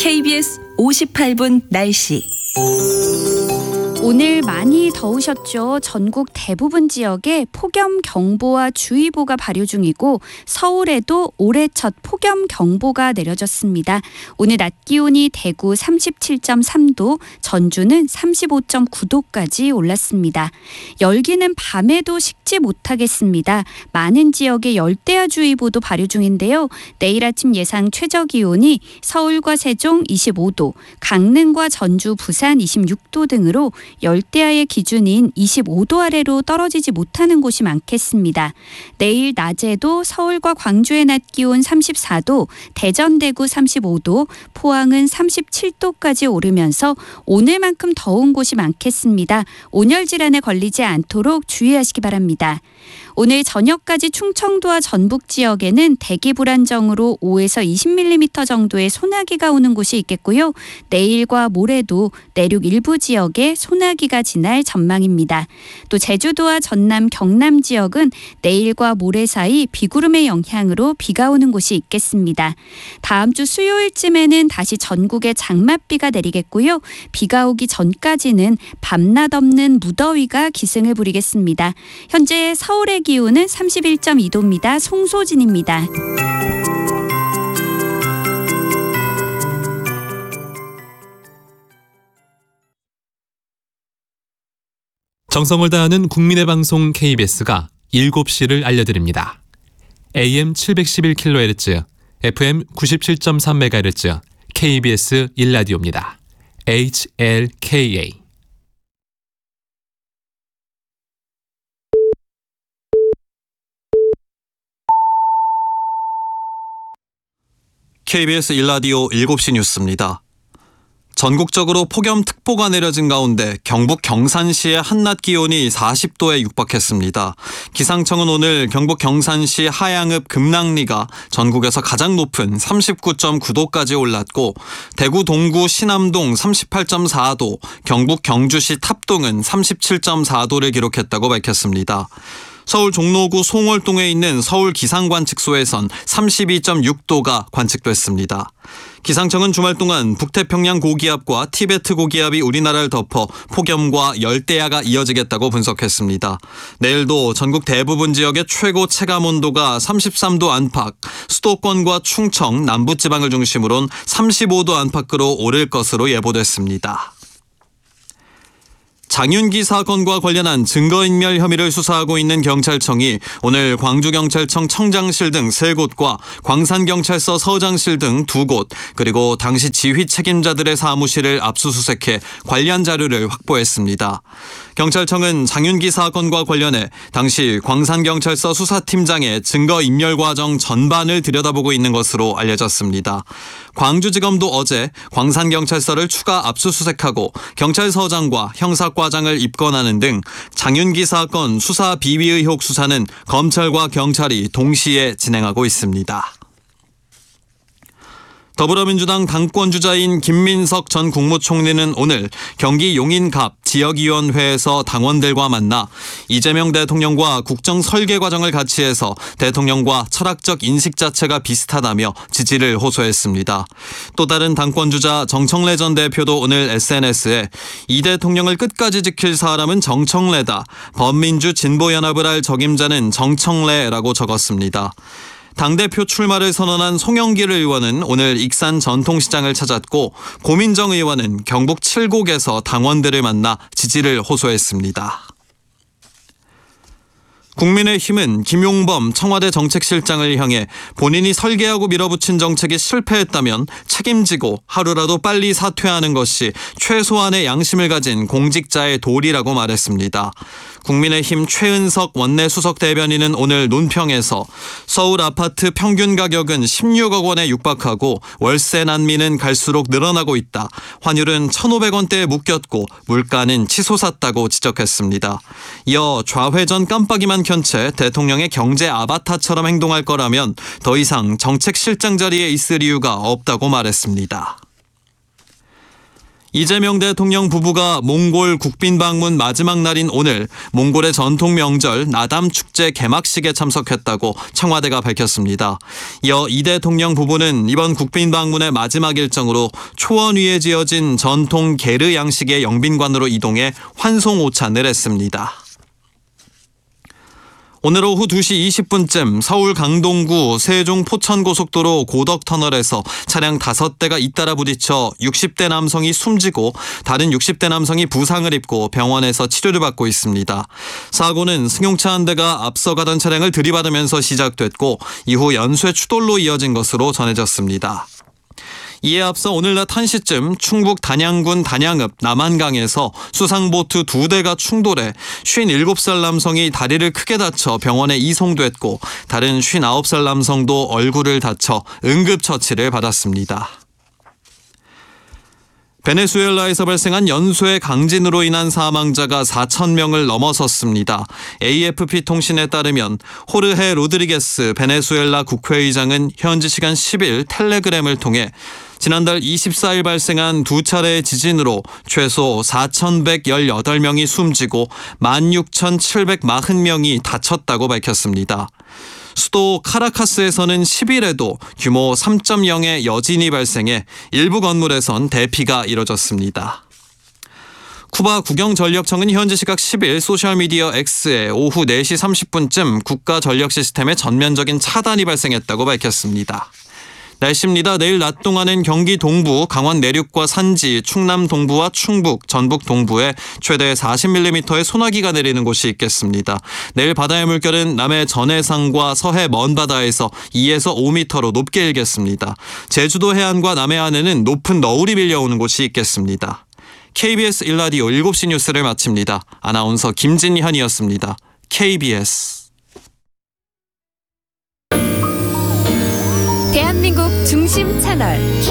KBS 58분 날씨. 오늘 많이 더우셨죠? 전국 대부분 지역에 폭염경보와 주의보가 발효 중이고 서울에도 올해 첫 폭염경보가 내려졌습니다. 오늘 낮 기온이 대구 37.3도, 전주는 35.9도까지 올랐습니다. 열기는 밤에도 식지 못하겠습니다. 많은 지역에 열대야주의보도 발효 중인데요. 내일 아침 예상 최저기온이 서울과 세종 25도, 강릉과 전주, 부산 26도 등으로 열대야의 기준인 25도 아래로 떨어지지 못하는 곳이 많겠습니다. 내일 낮에도 서울과 광주의 낮 기온 34도, 대전, 대구 35도, 포항은 37도까지 오르면서 오늘만큼 더운 곳이 많겠습니다. 온열 질환에 걸리지 않도록 주의하시기 바랍니다. 오늘 저녁까지 충청도와 전북 지역에는 대기 불안정으로 5에서 20mm 정도의 소나기가 오는 곳이 있겠고요. 내일과 모레도 내륙 일부 지역에 소나기가 지날 전망입니다. 또 제주도와 전남, 경남 지역은 내일과 모레 사이 비구름의 영향으로 비가 오는 곳이 있겠습니다. 다음 주 수요일쯤에는 다시 전국에 장맛비가 내리겠고요. 비가 오기 전까지는 밤낮 없는 무더위가 기승을 부리겠습니다. 현재 서울의 기온은 31.2도입니다. 송소진입니다. 정성을 다하는 국민의 방송 KBS가 7시를 알려드립니다. AM 711kHz, FM 97.3MHz, KBS 1라디오입니다. HLKA. KBS 1라디오 7시 뉴스입니다. 전국적으로 폭염특보가 내려진 가운데 경북 경산시의 한낮 기온이 40도에 육박했습니다. 기상청은 오늘 경북 경산시 하양읍 금낭리가 전국에서 가장 높은 39.9도까지 올랐고 대구 동구 신암동 38.4도, 경북 경주시 탑동은 37.4도를 기록했다고 밝혔습니다. 서울 종로구 송월동에 있는 서울기상관측소에선 32.6도가 관측됐습니다. 기상청은 주말 동안 북태평양 고기압과 티베트 고기압이 우리나라를 덮어 폭염과 열대야가 이어지겠다고 분석했습니다. 내일도 전국 대부분 지역의 최고 체감온도가 33도 안팎, 수도권과 충청, 남부지방을 중심으로는 35도 안팎으로 오를 것으로 예보됐습니다. 장윤기 사건과 관련한 증거인멸 혐의를 수사하고 있는 경찰청이 오늘 광주경찰청 청장실 등 3곳과 광산경찰서 서장실 등 2곳, 그리고 당시 지휘 책임자들의 사무실을 압수수색해 관련 자료를 확보했습니다. 경찰청은 장윤기 사건과 관련해 당시 광산경찰서 수사팀장의 증거인멸 과정 전반을 들여다보고 있는 것으로 알려졌습니다. 광주지검도 어제 광산경찰서를 추가 압수수색하고 경찰서장과 형사과장을 입건하는 등 장윤기 사건 수사 비위 의혹 수사는 검찰과 경찰이 동시에 진행하고 있습니다. 더불어민주당 당권주자인 김민석 전 국무총리는 오늘 경기 용인갑 지역위원회에서 당원들과 만나 이재명 대통령과 국정 설계 과정을 같이 해서 대통령과 철학적 인식 자체가 비슷하다며 지지를 호소했습니다. 또 다른 당권주자 정청래 전 대표도 오늘 SNS에 이 대통령을 끝까지 지킬 사람은 정청래다. 범민주 진보연합을 할 적임자는 정청래라고 적었습니다. 당대표 출마를 선언한 송영길 의원은 오늘 익산 전통시장을 찾았고 고민정 의원은 경북 칠곡에서 당원들을 만나 지지를 호소했습니다. 국민의힘은 김용범 청와대 정책실장을 향해 본인이 설계하고 밀어붙인 정책이 실패했다면 책임지고 하루라도 빨리 사퇴하는 것이 최소한의 양심을 가진 공직자의 도리라고 말했습니다. 국민의힘 최은석 원내수석 대변인은 오늘 논평에서 서울 아파트 평균 가격은 16억 원에 육박하고 월세 난민은 갈수록 늘어나고 있다. 환율은 1,500원대에 묶였고 물가는 치솟았다고 지적했습니다. 이어 좌회전 깜빡이만 켠 채 대통령의 경제 아바타처럼 행동할 거라면 더 이상 정책실장 자리에 있을 이유가 없다고 말했습니다. 이재명 대통령 부부가 몽골 국빈 방문 마지막 날인 오늘 몽골의 전통 명절 나담 축제 개막식에 참석했다고 청와대가 밝혔습니다. 이어 이 대통령 부부는 이번 국빈 방문의 마지막 일정으로 초원 위에 지어진 전통 게르 양식의 영빈관으로 이동해 환송 오찬을 했습니다. 오늘 오후 2시 20분쯤 서울 강동구 세종 포천고속도로 고덕터널에서 차량 5대가 잇따라 부딪혀 60대 남성이 숨지고 다른 60대 남성이 부상을 입고 병원에서 치료를 받고 있습니다. 사고는 승용차 한 대가 앞서 가던 차량을 들이받으면서 시작됐고 이후 연쇄 추돌로 이어진 것으로 전해졌습니다. 이에 앞서 오늘 낮 1시쯤 충북 단양군 단양읍 남한강에서 수상보트 2대가 충돌해 57살 남성이 다리를 크게 다쳐 병원에 이송됐고 다른 59살 남성도 얼굴을 다쳐 응급처치를 받았습니다. 베네수엘라에서 발생한 연쇄 강진으로 인한 사망자가 4,000명을 넘어섰습니다. AFP 통신에 따르면 호르헤 로드리게스 베네수엘라 국회의장은 현지 시간 10일 텔레그램을 통해 지난달 24일 발생한 2차례의 지진으로 최소 4,118명이 숨지고 16,740명이 다쳤다고 밝혔습니다. 수도 카라카스에서는 10일에도 규모 3.0의 여진이 발생해 일부 건물에선 대피가 이뤄졌습니다. 쿠바 국영전력청은 현지 시각 10일 소셜미디어 X에 오후 4시 30분쯤 국가 전력 시스템에 전면적인 차단이 발생했다고 밝혔습니다. 날씨입니다. 내일 낮 동안은 경기 동부, 강원 내륙과 산지, 충남 동부와 충북, 전북 동부에 최대 40mm의 소나기가 내리는 곳이 있겠습니다. 내일 바다의 물결은 남해 전해상과 서해 먼바다에서 2에서 5m로 높게 일겠습니다. 제주도 해안과 남해안에는 높은 너울이 밀려오는 곳이 있겠습니다. KBS 1라디오 7시 뉴스를 마칩니다. 아나운서 김진현이었습니다. KBS 대한민국 중심 채널